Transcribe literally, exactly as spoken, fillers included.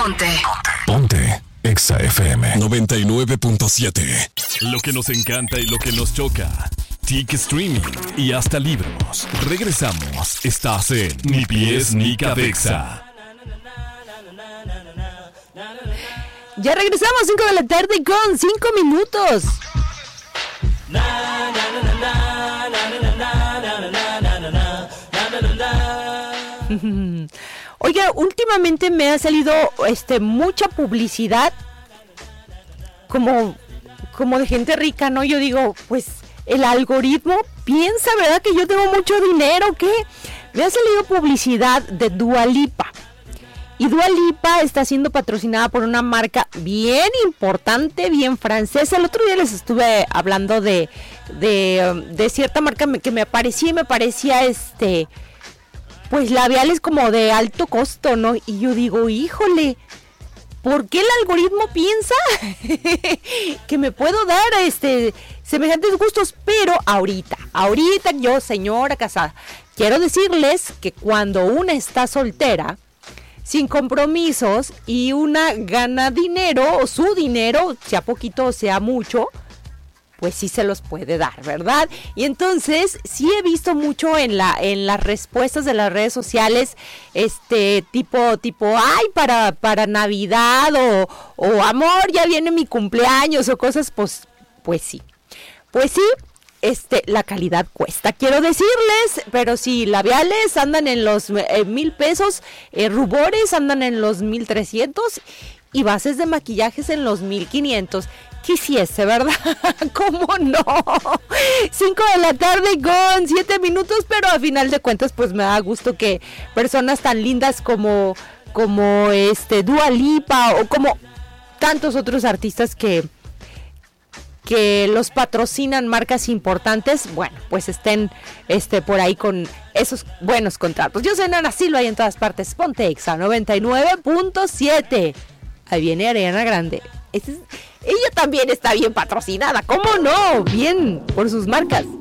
Ponte. Ponte. Exa F M noventa y nueve punto siete. Lo que nos encanta y lo que nos choca. Tic Streaming y hasta libros. Regresamos. Estás en Ni Pies Ni Cabeza. Ya regresamos, cinco de la tarde con cinco minutos. Oiga, últimamente me ha salido este mucha publicidad como, como de gente rica, ¿no? Yo digo, pues el algoritmo piensa, ¿verdad? Que yo tengo mucho dinero, ¿qué? Me ha salido publicidad de Dua Lipa. Y Dua Lipa está siendo patrocinada por una marca bien importante, bien francesa. El otro día les estuve hablando de, de, de cierta marca que me parecía y me parecía este... pues labiales como de alto costo, ¿no? Y yo digo, híjole, ¿por qué el algoritmo piensa que me puedo dar este semejantes gustos? Pero ahorita, ahorita yo, señora casada, quiero decirles que cuando una está soltera, sin compromisos y una gana dinero, o su dinero, sea poquito o sea mucho, pues sí se los puede dar, ¿verdad? Y entonces sí he visto mucho en la en las respuestas de las redes sociales, este tipo tipo, ay, para para Navidad o o amor, ya viene mi cumpleaños o cosas, pues pues sí. Pues sí, este la calidad cuesta, quiero decirles, pero sí, labiales andan en los eh, mil pesos, eh, rubores andan en los mil trescientos y bases de maquillajes en los mil quinientos. Quisiese, ¿verdad? ¿Cómo no? Cinco de la tarde con siete minutos, pero a final de cuentas, pues me da gusto que personas tan lindas como, como este Dua Lipa o como tantos otros artistas que, que los patrocinan marcas importantes, bueno, pues estén este, por ahí con esos buenos contratos. Yo soy Nana Silva y en todas partes, Ponte Exa noventa y nueve punto siete. Ahí viene Ariana Grande. Este es, ella también está bien patrocinada, ¿cómo no? Bien, por sus marcas.